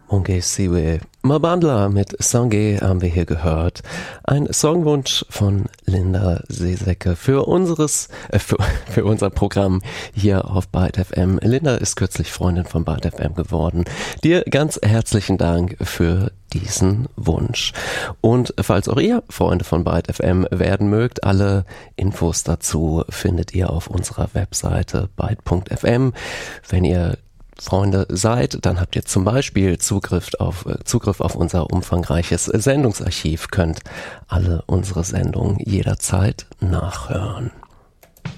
Monge Siwe Mabandla mit Sange haben wir hier gehört. Ein Songwunsch von Linda Seesecke für unser Programm hier auf Byte FM. Linda ist kürzlich Freundin von Byte FM geworden. Dir ganz herzlichen Dank für diesen Wunsch. Und falls auch ihr Freunde von Byte FM werden mögt, alle Infos dazu findet ihr auf unserer Webseite byte.fm. Wenn ihr Freunde seid, dann habt ihr zum Beispiel Zugriff auf unser umfangreiches Sendungsarchiv, könnt alle unsere Sendungen jederzeit nachhören.